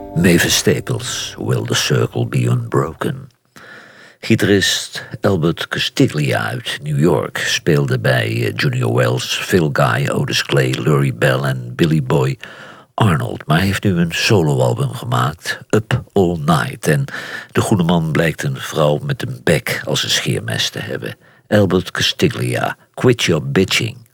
Mavis Staples, Will the Circle Be Unbroken. Gitarist Albert Castiglia uit New York speelde bij Junior Wells, Phil Guy, Otis Clay, Lurie Bell en Billy Boy Arnold. Maar hij heeft nu een soloalbum gemaakt, Up All Night. En de goede man blijkt een vrouw met een bek als een scheermes te hebben. Albert Castiglia, Quit Your Bitching.